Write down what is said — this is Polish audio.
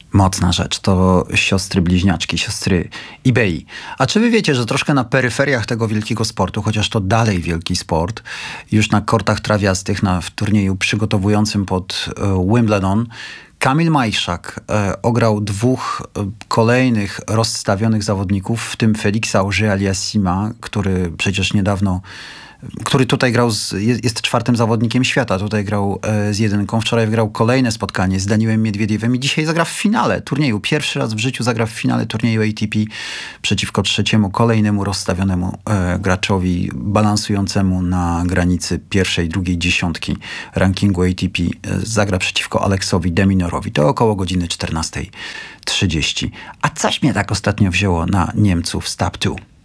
Mocna rzecz. To siostry bliźniaczki, siostry eBay. A czy wy wiecie, że troszkę na peryferiach tego wielkiego sportu, chociaż to dalej wielki sport, już na kortach trawiastych, w turnieju przygotowującym pod Wimbledon, Kamil Majszak ograł dwóch kolejnych rozstawionych zawodników, w tym Feliksa Auger-Aliassima, który przecież niedawno, który tutaj grał, jest czwartym zawodnikiem świata, tutaj grał z jedynką. Wczoraj wygrał kolejne spotkanie z Daniilem Miedwiediewem i dzisiaj zagra w finale turnieju. Pierwszy raz w życiu zagra w finale turnieju ATP przeciwko trzeciemu, kolejnemu rozstawionemu graczowi balansującemu na granicy pierwszej, drugiej dziesiątki rankingu ATP. Zagra przeciwko Aleksowi de Minaurowi. To około godziny 14:30. A coś mnie tak ostatnio wzięło na Niemców z Tap 2.